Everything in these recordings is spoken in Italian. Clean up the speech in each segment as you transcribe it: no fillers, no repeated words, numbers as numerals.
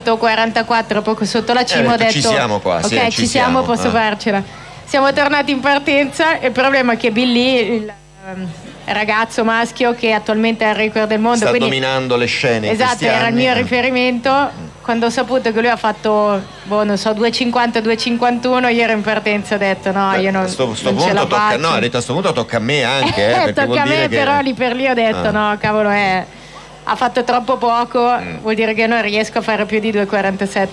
44 poco sotto la cima, ho detto ci siamo quasi, ok, ci siamo, posso farcela. Siamo tornati in partenza e il problema è che Billy, il ragazzo maschio che attualmente ha il record del mondo, sta dominando le scene, esatto, era il mio riferimento. Quando ho saputo che lui ha fatto 2,50, 2,51, io ero in partenza, ho detto no, io non, sto non punto ce la tocca, faccio. no, ha detto a sto punto tocca a me anche, perché tocca vuol a dire me, che... però lì per lì ho detto no, cavolo, ha fatto troppo poco, vuol dire che non riesco a fare più di 2,47.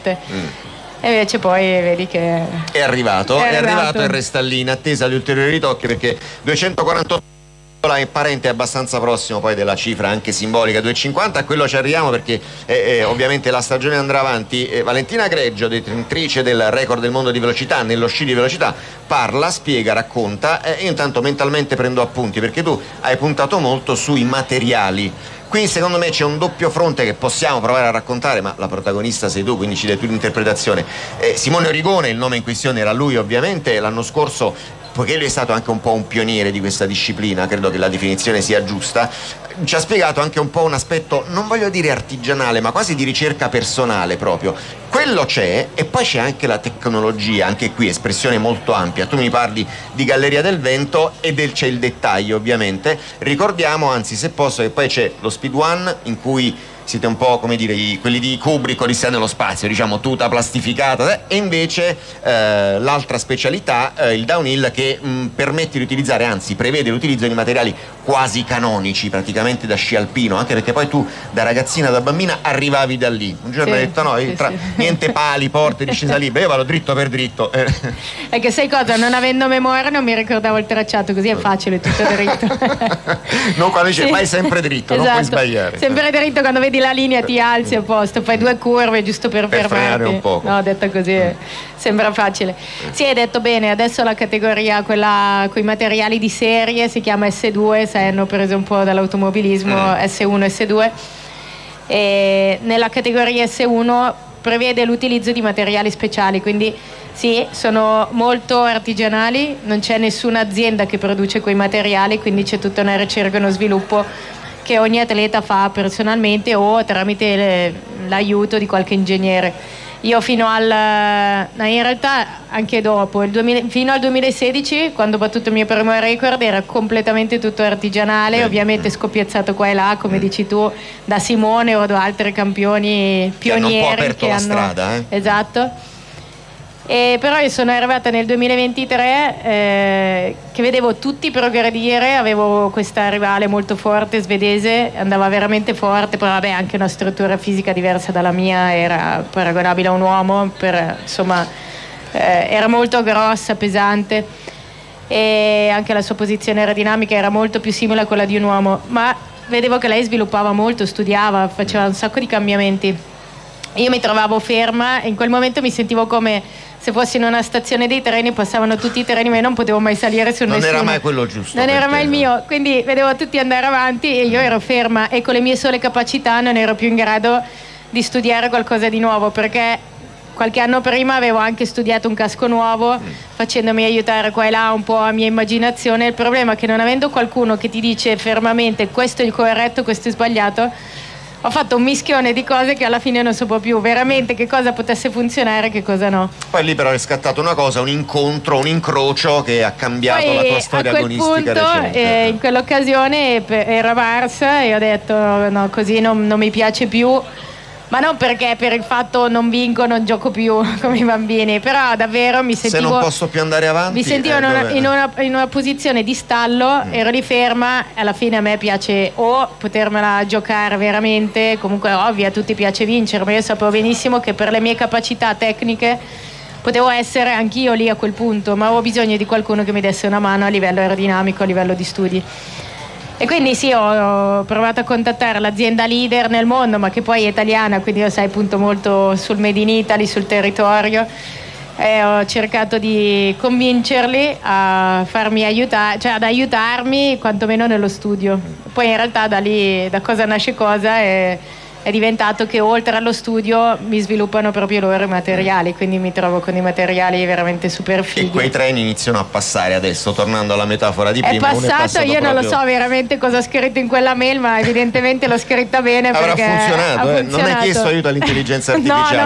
E invece poi vedi che è arrivato e resta lì in attesa di ulteriori ritocchi, perché 248 è parente abbastanza prossimo poi della cifra anche simbolica 2,50. A quello ci arriviamo perché ovviamente la stagione andrà avanti. Valentina Greggio, detentrice del record del mondo di velocità nello sci di velocità, parla, spiega, racconta, e io intanto mentalmente prendo appunti, perché tu hai puntato molto sui materiali. Qui secondo me c'è un doppio fronte che possiamo provare a raccontare, ma la protagonista sei tu, quindi ci dai tu l'interpretazione. Simone Origone, il nome in questione era lui ovviamente, l'anno scorso, poiché lui è stato anche un po' un pioniere di questa disciplina, credo che la definizione sia giusta, ci ha spiegato anche un po' un aspetto, non voglio dire artigianale, ma quasi di ricerca personale proprio. Quello c'è, e poi c'è anche la tecnologia, anche qui espressione molto ampia. Tu mi parli di Galleria del Vento e c'è il dettaglio ovviamente. Ricordiamo, anzi se posso, che poi c'è lo Speed One, in cui siete un po' come dire quelli di Kubrick, Odissea nello spazio, diciamo tuta plastificata, e invece l'altra specialità, il downhill, che permette di utilizzare, anzi prevede l'utilizzo di materiali quasi canonici, praticamente da sci alpino, anche perché poi tu da ragazzina, da bambina arrivavi da lì. Un giorno hai detto no, niente pali, porte, discesa libera, io vado dritto per dritto. È che sai cosa, non avendo memoria non mi ricordavo il tracciato, così è facile, tutto dritto. Non quando dice vai sempre dritto, esatto, non puoi sbagliare. Sempre dritto, quando vedi la linea ti alzi a posto, fai 2 curve giusto per fermarti un poco. No, detto così sembra facile. Sì, hai detto bene, adesso la categoria, quella con i materiali di serie, si chiama S2, se hanno preso un po' dall'automobilismo, S1, S2, e nella categoria S1 prevede l'utilizzo di materiali speciali, quindi sì, sono molto artigianali, non c'è nessuna azienda che produce quei materiali, quindi c'è tutta una ricerca e uno sviluppo che ogni atleta fa personalmente o tramite l'aiuto di qualche ingegnere. Io in realtà anche dopo, fino al 2016, quando ho battuto il mio primo record, era completamente tutto artigianale, ovviamente scoppiazzato qua e là, come dici tu, da Simone o da altri campioni pionieri che hanno un po' aperto la strada. Esatto. Però io sono arrivata nel 2023 che vedevo tutti progredire, avevo questa rivale molto forte svedese, andava veramente forte, poi vabbè anche una struttura fisica diversa dalla mia, era paragonabile a un uomo, era molto grossa, pesante, e anche la sua posizione aerodinamica era molto più simile a quella di un uomo, ma vedevo che lei sviluppava molto, studiava, faceva un sacco di cambiamenti. Io mi trovavo ferma e in quel momento mi sentivo come se fossi in una stazione dei treni, passavano tutti i treni ma io non potevo mai salire su nessuno. Non era mai quello giusto. Non era mai il mio, quindi vedevo tutti andare avanti e io ero ferma e con le mie sole capacità non ero più in grado di studiare qualcosa di nuovo, perché qualche anno prima avevo anche studiato un casco nuovo, facendomi aiutare qua e là un po' a mia immaginazione. Il problema è che non avendo qualcuno che ti dice fermamente questo è il corretto, questo è sbagliato, ho fatto un mischione di cose che alla fine non sapevo più veramente che cosa potesse funzionare e che cosa no. Poi lì però è scattato una cosa, un incontro, un incrocio che ha cambiato la tua storia agonistica recente. In quell'occasione era Varsa e ho detto no, così non mi piace più. Ma non perché per il fatto non vinco non gioco più come i bambini, però davvero mi sentivo, se non posso più andare avanti, mi sentivo in una posizione di stallo, ero lì ferma. Alla fine a me piace o potermela giocare veramente, comunque ovvio a tutti piace vincere, ma io sapevo benissimo che per le mie capacità tecniche potevo essere anch'io lì a quel punto, ma avevo bisogno di qualcuno che mi desse una mano a livello aerodinamico, a livello di studi. E quindi sì, ho provato a contattare l'azienda leader nel mondo, ma che poi è italiana, quindi io sai punto molto sul Made in Italy, sul territorio, e ho cercato di convincerli a farmi aiutare, cioè ad aiutarmi quantomeno nello studio. Poi in realtà da lì, da cosa nasce cosa, è diventato che oltre allo studio mi sviluppano proprio loro i materiali, quindi mi trovo con i materiali veramente super fighi. E quei treni iniziano a passare adesso, tornando alla metafora di prima. È passato io non lo so veramente cosa ho scritto in quella mail, ma evidentemente l'ho scritta bene. Avrà perché funzionato, ha funzionato. Non hai chiesto aiuto all'intelligenza artificiale.